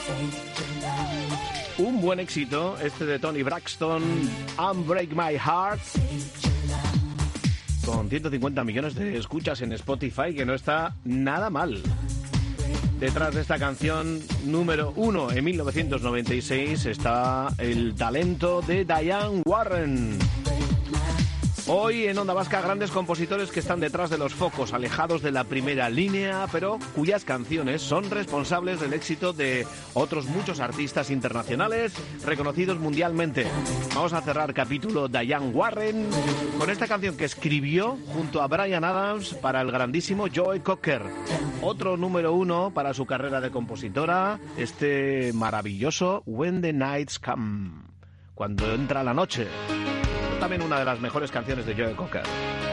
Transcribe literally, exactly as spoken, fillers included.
Un buen éxito, este de Toni Braxton, Unbreak My Heart, con ciento cincuenta millones de escuchas en Spotify, que no está nada mal. Detrás de esta canción número uno en mil novecientos noventa y seis está el talento de Diane Warren. Hoy en Onda Vasca, grandes compositores que están detrás de los focos, alejados de la primera línea, pero cuyas canciones son responsables del éxito de otros muchos artistas internacionales reconocidos mundialmente. Vamos a cerrar capítulo Diane Warren con esta canción que escribió junto a Bryan Adams para el grandísimo Joe Cocker. Otro número uno para su carrera de compositora, este maravilloso When the Nights Come, cuando entra la noche. También una de las mejores canciones de Joe Cocker.